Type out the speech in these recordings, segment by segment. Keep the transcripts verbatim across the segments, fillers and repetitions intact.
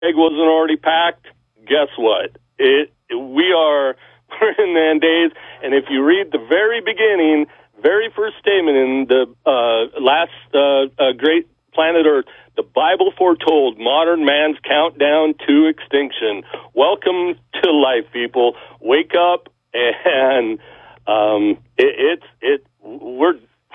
egg wasn't already packed, guess what? It, we are we're in the end days, and if you read the very beginning, very first statement in the uh, last uh, uh, great planet Earth, the Bible foretold modern man's countdown to extinction. Welcome to life, people. Wake up, and um, it, it's it. We're.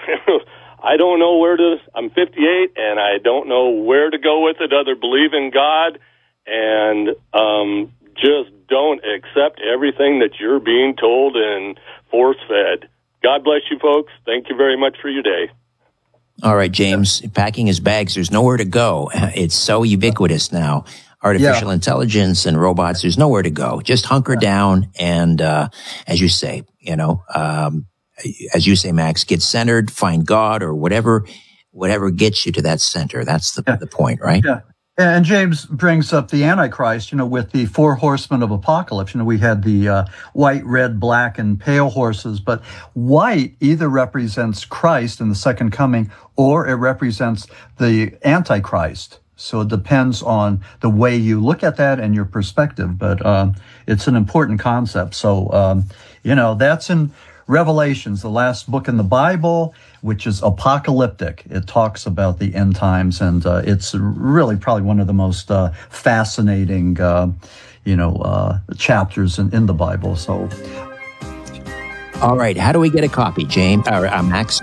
I don't know where to. I'm fifty-eight, and I don't know where to go with it. Other believe in God, and um, just don't accept everything that you're being told and force-fed. God bless you, folks. Thank you very much for your day. All right, James, packing his bags. There's nowhere to go. It's so ubiquitous now. Artificial yeah. intelligence and robots. There's nowhere to go. Just hunker yeah. down and, uh, as you say, you know, um, as you say, Max, get centered, find God or whatever, whatever gets you to that center. That's the, yeah. the point, right? Yeah. And James brings up the Antichrist, you know, with the four horsemen of apocalypse. You know, we had the uh, white, red, black, and pale horses, but white either represents Christ in the second coming or it represents the Antichrist. So it depends on the way you look at that and your perspective, but um, it's an important concept. So, um, you know, that's in Revelations, the last book in the Bible, which is apocalyptic. It talks about the end times, and uh, it's really probably one of the most uh, fascinating, uh, you know, uh, chapters in, in the Bible. So, all right, how do we get a copy, James or uh, Max?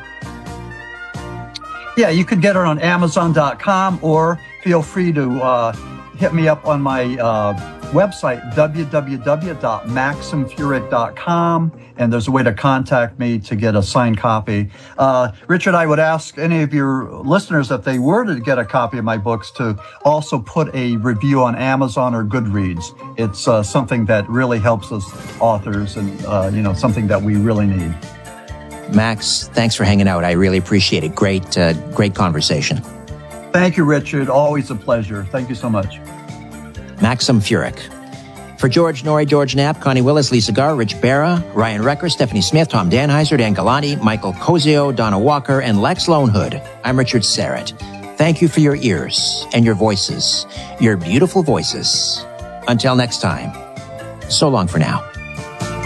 Yeah, you could get it on Amazon dot com, or feel free to uh, hit me up on my uh, website, w w w dot maxim furyk dot com, and there's a way to contact me to get a signed copy. Uh, Richard, I would ask any of your listeners, if they were to get a copy of my books, to also put a review on Amazon or Goodreads. It's uh, something that really helps us authors, and uh, you know, something that we really need. Max, thanks for hanging out. I really appreciate it. Great, uh, great conversation. Thank you, Richard. Always a pleasure. Thank you so much. Maxim Furyk. For George Norrie, George Knapp, Connie Willis, Lisa Garr, Rich Barra, Ryan Recker, Stephanie Smith, Tom Danheiser, Dan Galati, Michael Cozio, Donna Walker, and Lex Lonehood, I'm Richard Serrett. Thank you for your ears and your voices, your beautiful voices. Until next time, so long for now.